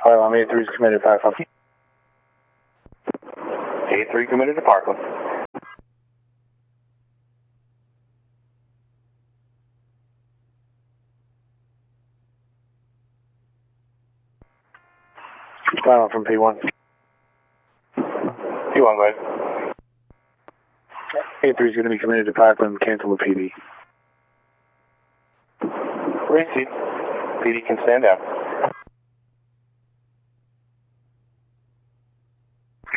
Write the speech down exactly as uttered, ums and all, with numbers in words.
Five, eight three is committed to Parkland. eight three committed to Parkland. Five from P one. P one, go ahead. eight three is going to be committed to Parkland, cancel the P D. Receipt. P D can stand down.